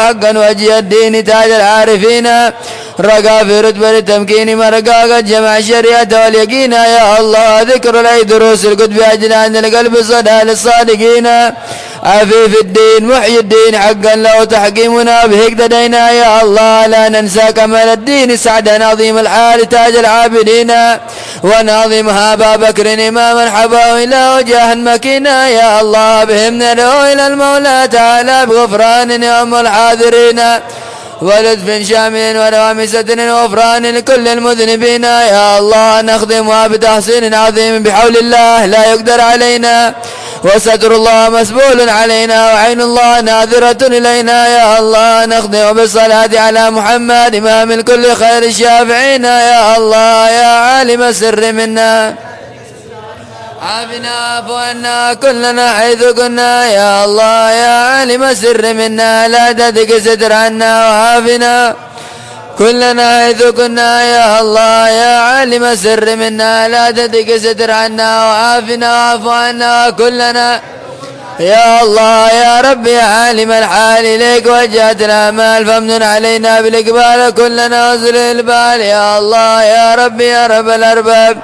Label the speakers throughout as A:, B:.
A: حقا وجه الدين تاج العارفين رقى في رتبة التمكين مرقى قد جمع الشريعة واليقين يا الله ذكر لي دروس القطب أجنان القلب صدى للصادقين عفيف الدين محيي الدين حقا لو تحكيمنا به اقتدينا يا الله لا ننسى كمال الدين سعد نظيم الحال تاج العابدين وناظمها أبا بكر إماما حباه إلى وجاه مكينا يا الله بهم ندعو إلى المولى تعالى بغفران يوم الحاضرين ولطف شامل ودوام ستر وغفران لكل المذنبين يا الله نخدمها بتحسين عظيم بحول الله لا يقدر علينا وستر الله مسبول علينا وعين الله ناظرة إلينا يا الله نخدم بالصلاة على محمد إمام الكل خير الشافعين يا الله يا عالم السر منا عافنا عفونا كلنا حيث كنا يا الله يا عالم السر منا لا تدق ستر عنا وعافنا كلنا حيث كنا يا الله يا عالم السر منا لا تدق ستر عنا وعافنا واعف عنا كلنا يا الله يا رب يا عالم الحال إليك وجهت الآمال فامنن علينا بالإقبال كلنا وزل البال يا الله يا رب يا رب الأرباب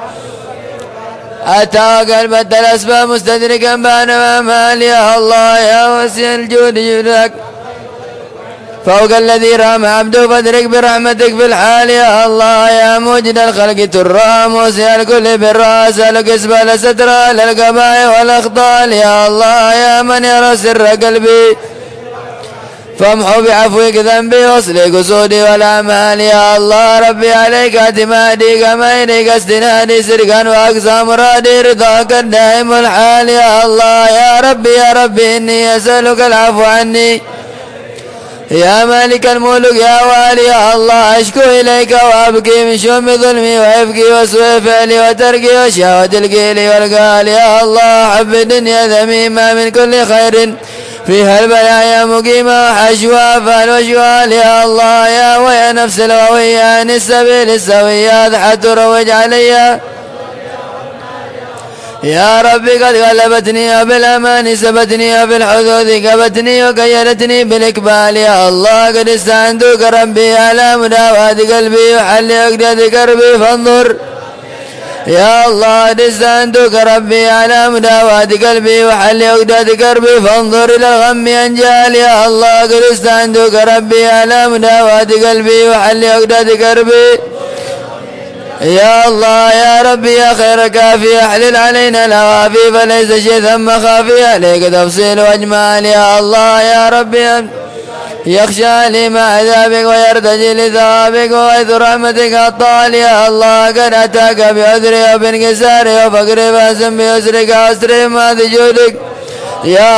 A: أتى قلبت الأسباب مستدركا بان وامال يا الله يا وسع الجود جودك فوق الذي رام عبده فادرك برحمتك في الحال يا الله يا موجد الخلق ترى موسع الكل بالراس القسبة سترى للقبائل والأخطال يا الله يا من يرى سر قلبي فامحو بعفوك ذنبي واصلي قصودي والأعمال يا الله ربي عليك اعتمادي كما إليك استنادي سرقا وأقصى مرادي رضاك الدائم الحال يا الله يا ربي إني أسألك العفو عني يا مالك الملك يا والي يا الله أشكو إليك وأبكي من شؤم ظلمي وإفكي وسوء فعلي وتركي وشهوة القيل والقال يا الله حب الدنيا ذميمة من كل خير فيها البلايا مقيمة وحشوها فال وشوال يا الله يا ويا نفس الغوية عن السبيل السوية أضحى تروج عليا يا ربي قد غلبتني بالأمان سبتني بالحدود قبتني وقيدتني بالإقبال يا الله قد استعنتك ربي على مداواة قلبي وحل عقدة كربي فانظر يا الله قد استعنتك ربي على مداواة قلبي وحل عقدة كربي فانظر إلى الغم أنجال يا الله قد استعنتك ربي على مداواة قلبي وحل عقدة كربي يا الله يا ربي يا خير كافي احلل علينا العوافي فليس شيء ثم خافي عليك تفصيل واجمال يا الله يا ربي يخشى لما عذابك ويرتجي لثوابك وغيث رحمتك الطال يا الله قد اتاك بعذري وبانكساري وفقري فاسم بيسرك واستري ما جودك يا